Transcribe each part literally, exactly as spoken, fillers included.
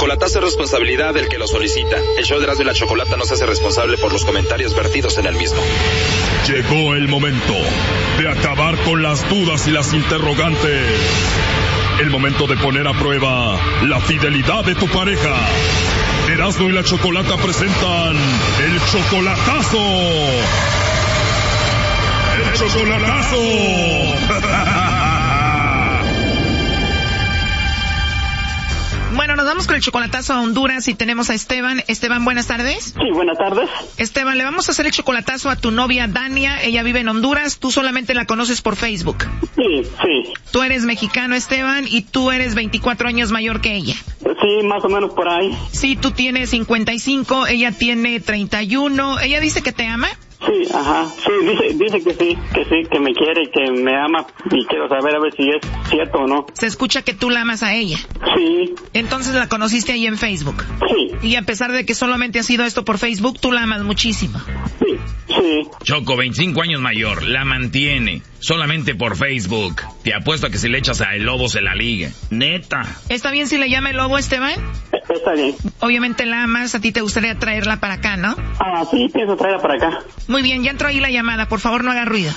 chocolatazo es responsabilidad del que lo solicita. El show de Erasmo y la Chocolata no se hace responsable por los comentarios vertidos en el mismo. Llegó el momento de acabar con las dudas y las interrogantes. El momento de poner a prueba la fidelidad de tu pareja. Erasmo y la Chocolata presentan el chocolatazo. ¡El chocolatazo! Bueno, nos vamos con el chocolatazo a Honduras y tenemos a Esteban. Esteban, buenas tardes. Sí, buenas tardes. Esteban, le vamos a hacer el chocolatazo a tu novia Dania. Ella vive en Honduras. Tú solamente la conoces por Facebook. Sí, sí. Tú eres mexicano, Esteban, y tú eres veinticuatro años mayor que ella. Sí, más o menos por ahí. Sí, tú tienes cincuenta y cinco, ella tiene treinta y uno. ¿Ella dice que te ama? Sí, ajá, sí, dice, dice que sí, que sí, que me quiere y que me ama y quiero saber a ver si es cierto o no. Se escucha que tú la amas a ella. Sí. Entonces la conociste ahí en Facebook. Sí. Y a pesar de que solamente ha sido esto por Facebook, tú la amas muchísimo. Sí, sí. Choco, veinticinco años mayor, la mantiene solamente por Facebook. Te apuesto a que si le echas a el lobo se la liga. Neta. ¿Está bien si le llama el lobo, Esteban? Está bien. Obviamente la amas, a ti te gustaría traerla para acá, ¿no? Ah, sí, pienso traerla para acá. Muy bien, ya entró ahí la llamada, por favor no haga ruido.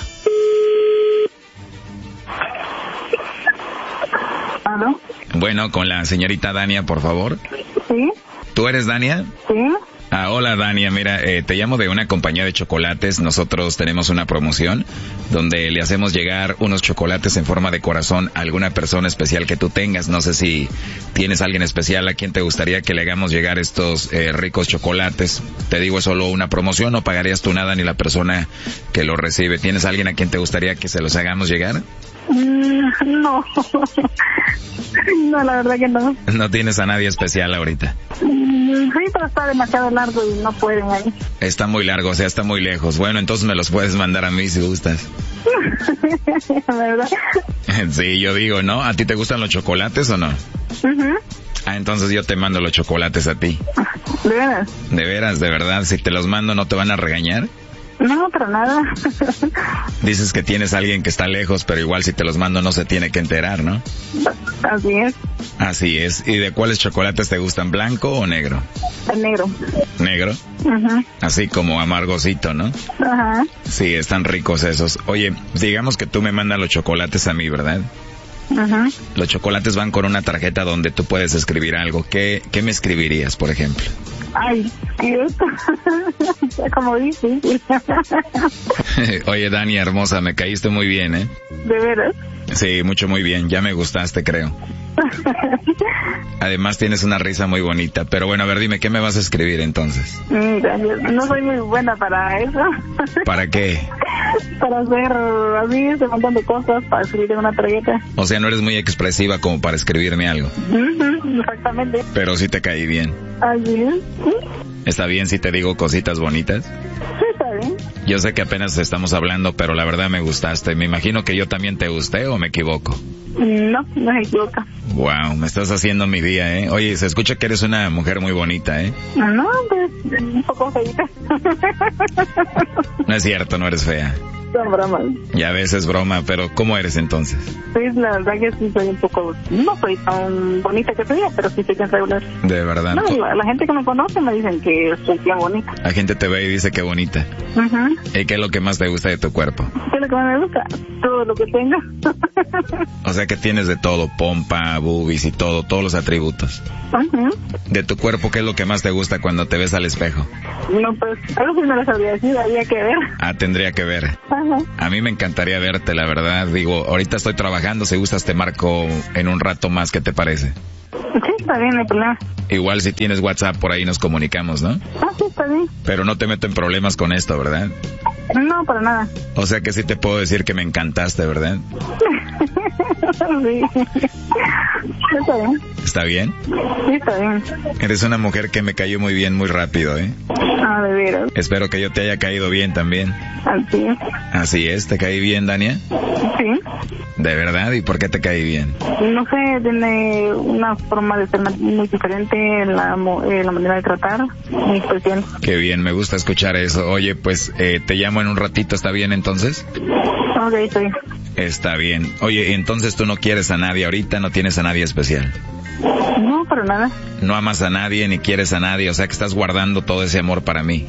¿Aló? Bueno, con la señorita Dania, por favor. ¿Sí? ¿Tú eres Dania? Sí. Ah, hola Dania, mira, eh, te llamo de una compañía de chocolates. Nosotros tenemos una promoción donde le hacemos llegar unos chocolates en forma de corazón a alguna persona especial que tú tengas. No sé si tienes a alguien especial a quien te gustaría que le hagamos llegar estos eh, ricos chocolates. Te digo, es solo una promoción, no pagarías tú nada ni la persona que lo recibe. ¿Tienes a alguien a quien te gustaría que se los hagamos llegar? Mm, no. No, la verdad que no. ¿No tienes a nadie especial ahorita? Mm, sí, pero está demasiado largo y no pueden ahí. Está muy largo, o sea, está muy lejos. Bueno, entonces me los puedes mandar a mí si gustas. ¿Verdad? Sí, yo digo, ¿no? ¿A ti te gustan los chocolates o no? Uh-huh. Ah, entonces yo te mando los chocolates a ti. ¿De veras? ¿De veras, de verdad? Si te los mando, ¿no te van a regañar? No, pero nada. Dices que tienes a alguien que está lejos, pero igual si te los mando no se tiene que enterar, ¿no? Así es. Así es. ¿Y de cuáles chocolates te gustan, blanco o negro? El negro. ¿Negro? Ajá. Así como amargosito, ¿no? Ajá. Sí, están ricos esos. Oye, digamos que tú me mandas los chocolates a mí, ¿verdad? Ajá. Los chocolates van con una tarjeta donde tú puedes escribir algo. ¿Qué, qué me escribirías, por ejemplo? Ay, cierto. Como dices. Oye, Dani, hermosa, me caíste muy bien, ¿eh? ¿De veras? Sí, mucho, muy bien. Ya me gustaste, creo. Además tienes una risa muy bonita. Pero bueno, a ver, dime, ¿qué me vas a escribir entonces? No soy muy buena para eso. ¿Para qué? Para hacer así, un montón de cosas, para escribir en una tarjeta. O sea, no eres muy expresiva como para escribirme algo. Uh-huh, exactamente. Pero sí te caí bien. Así es. ¿Sí? ¿Está bien si te digo cositas bonitas? Sí, está bien. Yo sé que apenas estamos hablando, pero la verdad me gustaste. Me imagino que yo también te gusté, ¿o me equivoco? No, no se equivoca. Wow, me estás haciendo mi día, ¿eh? Oye, se escucha que eres una mujer muy bonita, ¿eh? No, pues, un poco feita. No es cierto, no eres fea. Son bromas. Ya ves, es broma, pero ¿cómo eres entonces? Pues la verdad que sí soy un poco, no soy tan bonita que soy, pero sí soy tan regular. De verdad. No, la, la gente que me conoce me dicen que soy bien bonita. La gente te ve y dice que bonita. Uh-huh. ¿Y qué es lo que más te gusta de tu cuerpo? ¿Qué es lo que más me gusta? Todo lo que tenga. O sea que tienes de todo, pompa, boobies y todo, todos los atributos. Uh-huh. De tu cuerpo, ¿qué es lo que más te gusta cuando te ves al espejo? No, pues, algo sí no lo sabría decir, habría que ver. Ah, tendría que ver. Ajá. A mí me encantaría verte, la verdad. Digo, ahorita estoy trabajando, si gustas te marco en un rato más, ¿qué te parece? Sí, está bien, no hay problema. Igual si tienes WhatsApp por ahí nos comunicamos, ¿no? Ah, sí, está bien. Pero no te meto en problemas con esto, ¿verdad? No, para nada. O sea que sí te puedo decir que me encantaste, ¿verdad? Sí. Está bien. ¿Está bien? Sí, está bien. Eres una mujer que me cayó muy bien muy rápido, ¿eh? Ah, de veras. Espero que yo te haya caído bien también. Así es. Así es, ¿te caí bien, Dania? Sí. ¿De verdad? ¿Y por qué te caí bien? No sé, tiene una forma de ser muy diferente, la, eh, la manera de tratar, muy especial. Qué bien, me gusta escuchar eso. Oye, pues eh, te llamo en un ratito, ¿está bien entonces? Ok, estoy. Está bien. Oye, entonces tú no quieres a nadie ahorita, no tienes a nadie especial. No, para nada. No amas a nadie ni quieres a nadie, o sea que estás guardando todo ese amor para mí.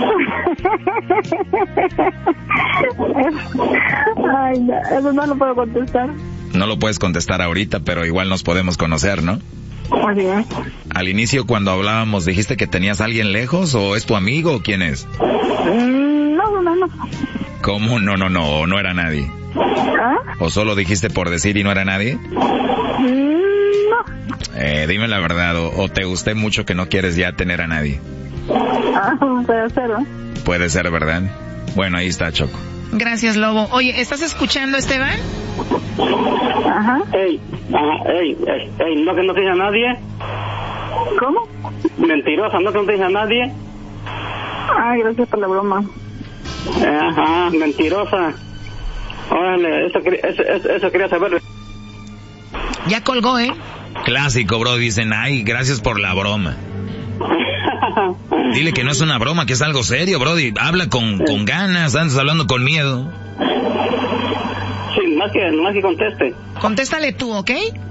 Ay, no, eso no lo puedo contestar. No lo puedes contestar ahorita, pero igual nos podemos conocer, ¿no? Muy bien. Al inicio cuando hablábamos, ¿dijiste que tenías a alguien lejos o es tu amigo o quién es? Mm, no, no, no. ¿Cómo? No, no, no, no era nadie. ¿Ah? ¿O solo dijiste por decir y no era nadie? Mm, no. Eh, dime la verdad, o, o te gusté mucho que no quieres ya tener a nadie. Ah, puede ser, ¿no? Puede ser, ¿verdad? Bueno, ahí está, Choco. Gracias, Lobo. Oye, ¿estás escuchando, Esteban? Ajá. Ey, ajá, ey, ey, ey, no que no tienes a nadie. ¿Cómo? Mentirosa, no que no tienes a nadie. Ay, gracias por la broma. Ajá, mentirosa. Órale, eso, quería- eso, eso, eso quería saber. Ya colgó, ¿eh? Clásico, bro, dicen, ay, gracias por la broma. Dile que no es una broma, que es algo serio, brody. Habla con, con ganas, andas hablando con miedo. Sí, más que, más que conteste. Contéstale tú, ¿ok?